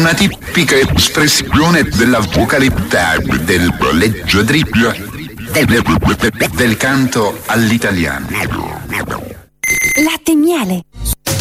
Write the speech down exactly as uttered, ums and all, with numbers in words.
una tipica espressione della vocalità del leggiadribbio del, del canto all'italiano. Latte e miele.